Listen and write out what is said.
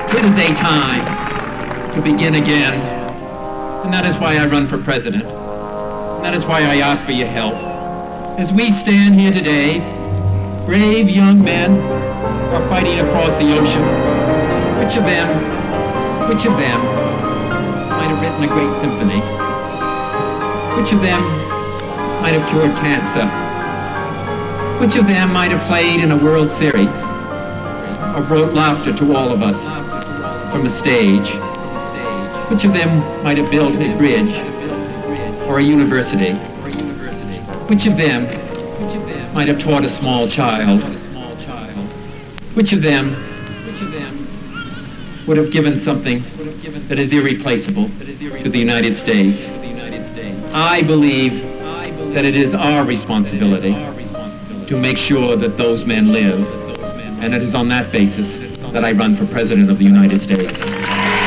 It is a time to begin again. And that is why I run for president. And that is why I ask for your help. As we stand here today, brave young men are fighting across the ocean. Which of them might have written a great symphony? Which of them might have cured cancer? Which of them might have played in a World Series or brought laughter to all of us from a stage? Which of them might have built a bridge or a university? Which of them might have taught a small child? Which of them would have given something that is irreplaceable to the United States? I believe that it is our responsibility to make sure that those men live, and it is on that basis that I run for President of the United States.